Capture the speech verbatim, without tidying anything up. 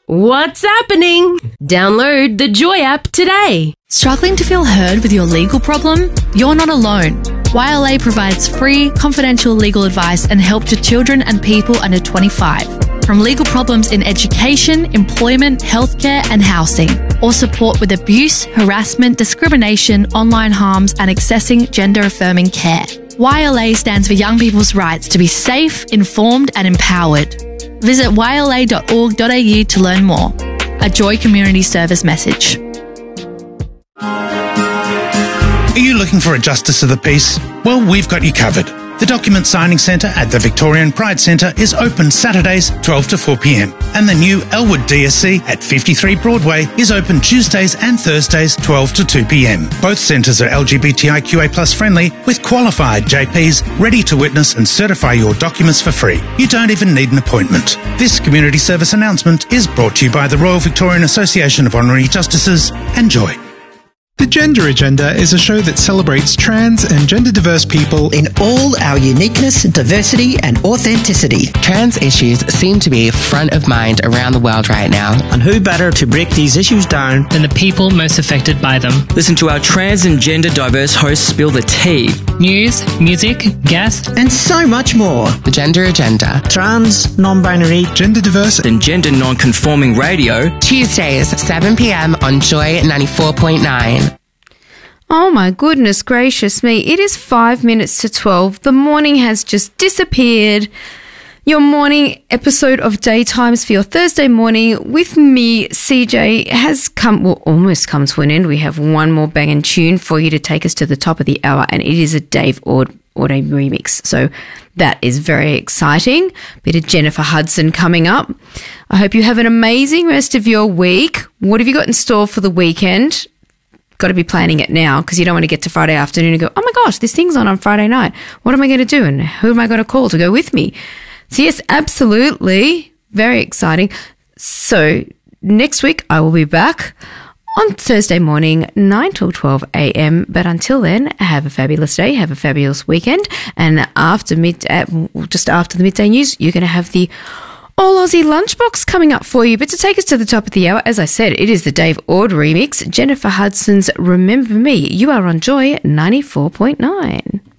What's happening? Download the Joy app today. Struggling to feel heard with your legal problem? You're not alone. Y L A provides free, confidential legal advice and help to children and people under twenty-five. From legal problems in education, employment, healthcare and housing, or support with abuse, harassment, discrimination, online harms and accessing gender-affirming care. Y L A stands for young people's rights to be safe, informed and empowered. Visit y l a dot org dot a u to learn more. A Joy Community Service message. Are you looking for a Justice of the Peace? Well, we've got you covered. The Document Signing Centre at the Victorian Pride Centre is open Saturdays twelve to four p m and the new Elwood D S C at fifty-three Broadway is open Tuesdays and Thursdays twelve to two p m. Both centres are L G B T I Q A plus friendly with qualified J Ps ready to witness and certify your documents for free. You don't even need an appointment. This community service announcement is brought to you by the Royal Victorian Association of Honorary Justices and Joy. The Gender Agenda is a show that celebrates trans and gender diverse people in all our uniqueness, diversity and authenticity. Trans issues seem to be front of mind around the world right now. And who better to break these issues down than the people most affected by them? Listen to our trans and gender diverse hosts spill the tea. News, music, guests, and so much more. The Gender Agenda. Trans, non-binary, gender diverse and gender non-conforming radio. Tuesdays, seven p m on Joy ninety-four point nine. Oh my goodness gracious me. It is five minutes to twelve. The morning has just disappeared. Your morning episode of Daytimes for your Thursday morning with me, C J, has come, well, almost come to an end. We have one more banging tune for you to take us to the top of the hour, and it is a Dave Ord Auto remix. So that is very exciting. Bit of Jennifer Hudson coming up. I hope you have an amazing rest of your week. What have you got in store for the weekend? Got to be planning it now because you don't want to get to Friday afternoon and go, oh my gosh, this thing's on on Friday night. What am I going to do? And who am I going to call to go with me? So yes, absolutely. Very exciting. So next week I will be back on Thursday morning, nine till twelve a m. But until then, have a fabulous day. Have a fabulous weekend. And after mid, uh, just after the midday news, you're going to have the All Aussie Lunchbox coming up for you. But to take us to the top of the hour, as I said, it is the Dave Ord remix, Jennifer Hudson's Remember Me. You are on Joy ninety-four point nine.